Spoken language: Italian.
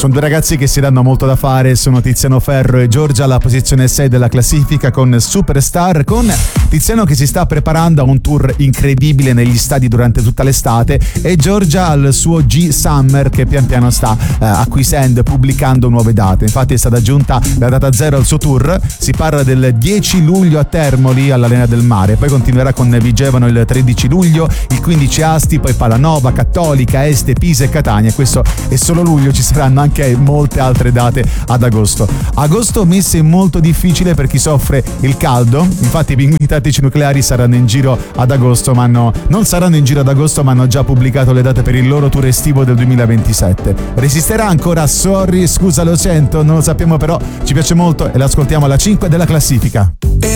Sono due ragazzi che si danno molto da fare, sono Tiziano Ferro e Giorgia alla posizione 6 della classifica con Superstar, con Tiziano che si sta preparando a un tour incredibile negli stadi durante tutta l'estate e Giorgia al suo G-Summer che pian piano sta acquisendo e pubblicando nuove date. Infatti è stata aggiunta la data zero al suo tour, si parla del 10 luglio a Termoli all'Arena del Mare, poi continuerà con Vigevano il 13 luglio, il 15 Asti, poi Palanova, Cattolica, Este, Pisa e Catania. Questo è solo luglio, ci saranno anche molte altre date ad agosto. Agosto mese molto difficile per chi soffre il caldo, infatti i Pinguini Tattici Nucleari saranno in giro ad agosto, ma non saranno in giro ad agosto, ma hanno già pubblicato le date per il loro tour estivo del 2027. Resisterà ancora Sorry, scusa lo sento, non lo sappiamo però ci piace molto e l'ascoltiamo alla 5 della classifica.